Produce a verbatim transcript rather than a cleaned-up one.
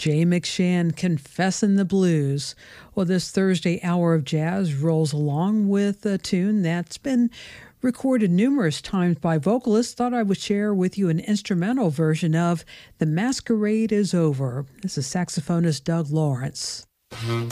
Jay McShann, Confessin' the Blues. Well, this Thursday hour of jazz rolls along with a tune that's been recorded numerous times by vocalists. Thought I would share with you an instrumental version of The Masquerade is Over. This is saxophonist Doug Lawrence. Mm-hmm.